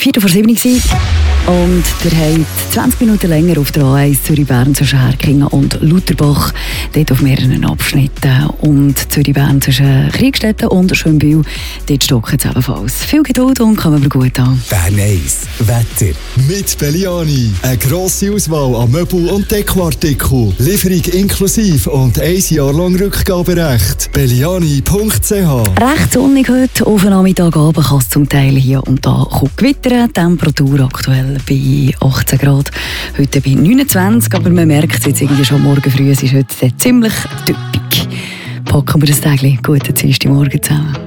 6:45 gewesen. Und ihr habt 20 Minuten länger auf der A1 Zürich-Bern zwischen Herkingen und Lutherbach, dort auf mehreren Abschnitten. Und Zürich-Bern zwischen Kriegstetten und Schönbühl, dort stocken es ebenfalls. Viel Geduld und kommen wir gut an. Bern 1, Wetter. Mit Belliani. Eine grosse Auswahl an Möbel- und Dekoartikeln. Lieferung inklusive und 1 Jahr lang Rückgaberecht. Belliani.ch. Recht sonnig heute. Auf den Nachmittagabend kann es zum Teil hier und da gewittern. Temperatur aktuell bei 18 Grad. Heute bei 29, aber man merkt es jetzt irgendwie schon morgen früh. Es ist heute ziemlich typisch. Packen wir das Tag. Guten Dienstagmorgen zusammen.